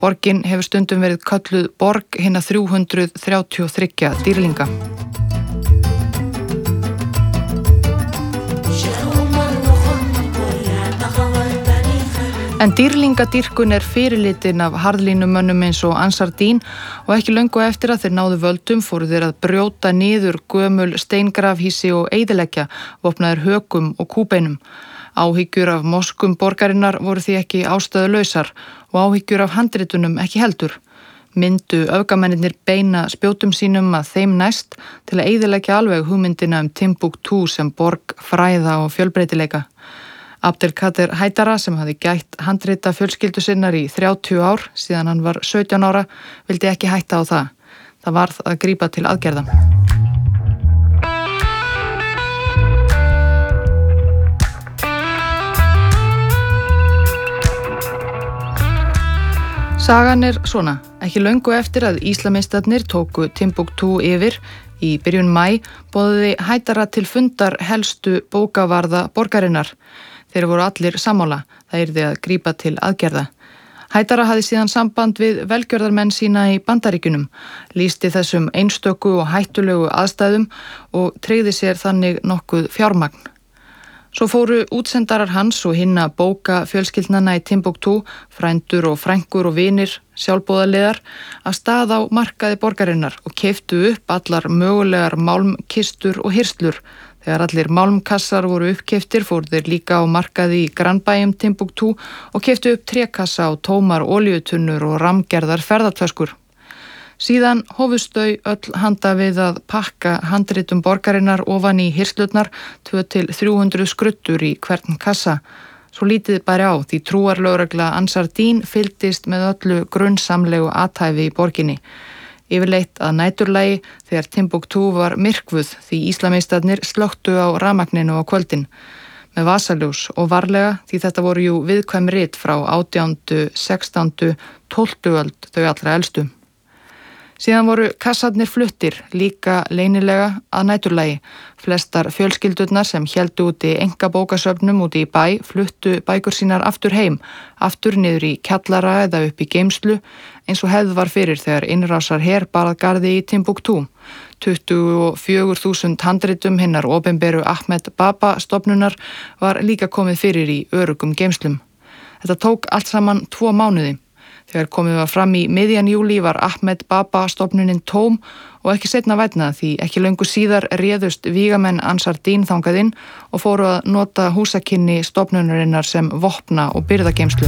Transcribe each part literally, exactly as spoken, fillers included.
Borgin hefur stundum verið kölluð borg hinna þrjú hundruð þrjátíu og þrjú dýrlinga. En dýrlingadýrkun er fyrirlitin af harðlínumönnum eins og Ansar Dine og ekki löngu eftir að þeir náðu völdum fóru þeir að brjóta niður gömul steingrafhýsi og eyðileggja, vopnaðir hökum og kúbeinum. Áhyggjur af moskum borgarinnar voru því ekki ástæðulausar og áhyggjur af handritunum ekki heldur. Myndu öfgamennirnir beina spjótum sínum að þeim næst til að eyðileggja alveg hugmyndina um Timbuktu sem borg fræða og fjölbreytileika. Abdelkader Haidara sem hafði gætt handrita fjölskyldu sinnar í þrjátíu ár síðan hann var sautján ára vildi ekki hætta á það. Það varð að grípa til aðgerða. Sagan er svona. Ekki löngu eftir að íslamistarnir tóku Timbuktu yfir í byrjun maí boðaði Haidara til fundar helstu bókavarða borgarinnar. Þeir voru allir sammála, það yrði að grípa til aðgerða. Haidara hafði síðan samband við velgjörðarmenn sína í Bandaríkjunum, lýsti þessum einstöku og hættulegu aðstæðum og tryggði sér þannig nokkuð fjármagn. Svo fóru útsendarar hans og hinna bóka fjölskyldnanna í Timbuktu, frændur og frænkur og vinir, sjálfboðaliðar, að stað á markaði borgarinnar og keyptu upp allar mögulegar málmkistur og hirslur. Þegar allir málmkassar voru uppkeyptir fóru þeir líka á markaði í grannbæjum Timbuktu og keyptu upp trékassa og tómar olíutunnur og ramgerðar ferðatöskur. Síðan hófust þau öll handa við að pakka handritum borgarinnar ofan í hirslurnar tvö til þrjú hundruð skruddur í hvern kassa. Svo lítið bara á því trúarlögregla Ansar Dine fylgdist með öllu grunnsamlegu athæfi í borginni. Yfirleitt að næturlagi þegar Timbuktu var myrkvuð því íslamistarnir slökktu á rafmagninu á kvöldin. Með vasaljós og varlega því þetta voru jú viðkvæm rit frá átjándu, sextándu, tólftu öld þau allra elstu. Síðan voru kassarnir fluttir líka leynilega að næturlagi. Flestar fjölskyldurnar sem héldu úti einkabókasöfnum úti í bæ fluttu bækur sínar aftur heim, aftur niður í kjallara eða upp í geymslu eins og hefð var fyrir þegar innrásar her barað garði í Timbuktu. tuttugu og fjögur þúsund handritum hinnar opinberu Ahmed Baba stofnunar var líka komið fyrir í öruggum geymslum. Þetta tók allt saman tvo mánuði. Þegar komið var fram í miðjan júlí var Ahmed Baba stofnunin tóm og ekki seinna vænna því ekki löngu síðar réðust vígamenn Ansar Dine þangað inn og fóru að nota húsakynni stofnunarinnar sem vopna og birgðageymslu.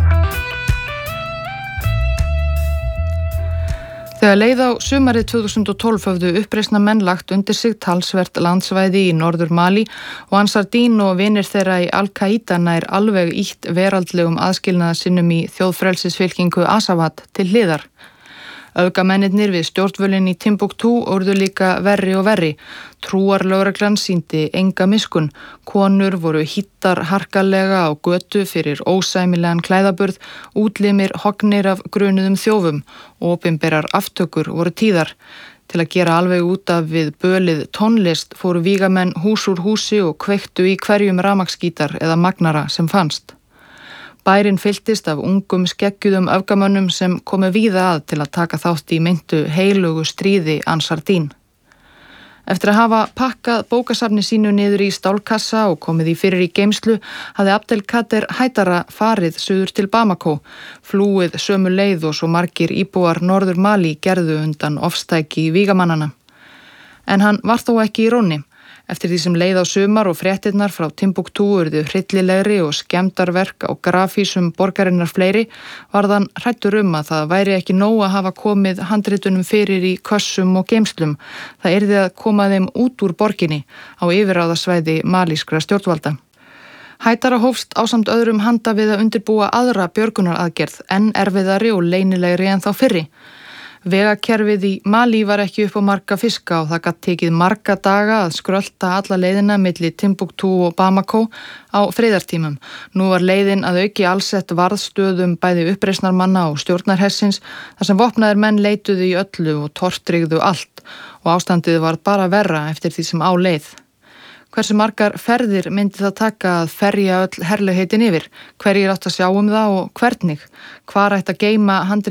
Þegar leið á sumarið tvö þúsund og tólf höfðu uppreisnarmenn lagt undir sig talsvert landsvæði í norður Mali og Ansar Dine og vinir þeirra í Al-Qaida nær alveg ýtt veraldlegum aðskilnaða sinnum í þjóðfrelsisfylkingu Azawad til hliðar. Öfgamennirnir við stjórnvölinn í Timbuktu urðu líka verri og verri. Trúarlögreglan sýndi enga miskunn. Konur voru hittar harkalega á götu fyrir ósæmilegan klæðaburð, útlimir hognir af grunuðum þjófum og opinberar aftökur voru tíðar. Til að gera alveg út af við bölið tónlist fóru vígamenn hús úr húsi og kveiktu í hverjum rafmagnsgítar eða magnara sem fannst. Bærinn fylltist af ungum skeggjuðum öfgamönnum sem komu víða að til að taka þátt í meintu heilugu stríði Ansar Dine. Eftir að hafa pakkað bókasafni sínu niður í stálkassa og komið í fyrir í geymslu hafði Abdelkader Haidara farið suður til Bamako, flúið sömu leið og svo margir íbúar Norður Mali gerðu undan ofstæki vígamannana. En hann var þó ekki í rónni. Eftir því sem leið á sumar og fréttirnar frá Timbuktu urðu hryllilegri og skemmdarverk á grafhýsum borgarinnar fleiri, varð hann hræddur um að það væri ekki nóg að hafa komið handritunum fyrir í kössum og geymslum. Það yrði að koma þeim út úr borginni á yfirráðasvæði malískra stjórnvalda. Haidara hófst ásamt öðrum handa við að undirbúa aðra björgunaraðgerð enn erfiðari og leynilegri en þá fyrri. Vegakerfið í Mali var ekki upp á marga fiska og það gat tekið marga daga að skrölta alla leiðina milli Timbuktu og Bamako á friðartímum. Nú var leiðin að auki allsett varðstöðum bæði uppreisnarmanna og stjórnarhersins þar sem vopnaðir menn leituðu í öllu og tortryggðu allt og ástandið var bara verra eftir því sem á leið. Hversu margar ferðir myndi það taka að ferja öll herlegheitin yfir? Hverjir átt að sjá um það og hvernig? Hvar ætti að geyma handrit